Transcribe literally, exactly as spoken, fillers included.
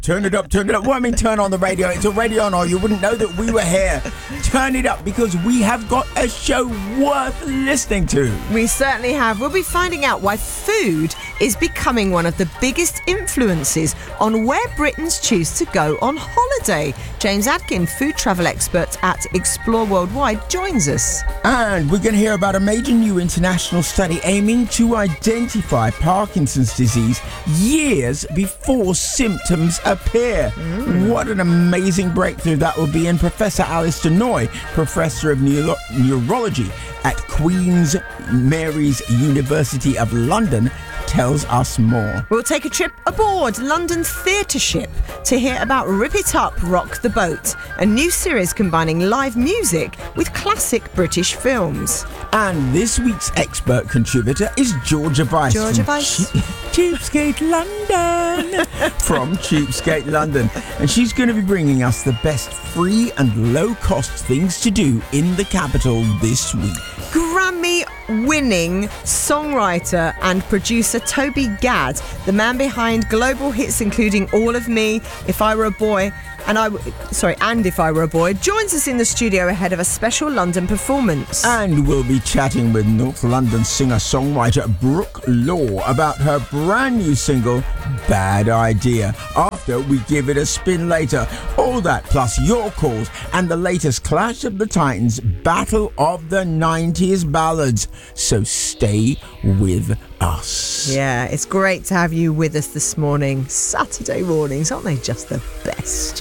Turn it up, turn it up. Well, I mean, turn on the radio. It's already on, or you wouldn't know that we were here. Turn it up, because we have got a show worth listening to. We certainly have. We'll be finding out why food is becoming one of the biggest influences on where Britons choose to go on holiday. James Adkin, food travel expert at Explore Worldwide, joins us. And we're going to hear about a major new international study aiming to identify Parkinson's disease years before symptoms appear. Mm. What an amazing breakthrough that will be. And Professor Alistair Noy, Professor of Neuro- Neurology at Queen's Mary's University of London, tells us more. We'll take a trip aboard London Theatre Ship to hear about Rip It Up, Rock the Boat, a new series combining live music with classic British films. And this week's expert contributor is Georgia Bice. Georgia Bice. Cheapskate London. From Cheapskate London. And she's going to be bringing us the best free and low-cost things to do in the capital this week. Grammy-winning songwriter and producer Toby Gad, the man behind global hits including All of Me, If I Were a Boy, and I w- sorry, and If I Were a Boy, joins us in the studio ahead of a special London performance. And we'll be chatting with North London singer-songwriter Brooke Law about her brand new single, Bad Idea, after we give it a spin later. All that plus your calls and the latest Clash of the Titans Battle of the nineties ballads. So stay with us. Yeah, it's great to have you with us this morning. Saturday mornings, aren't they just the best?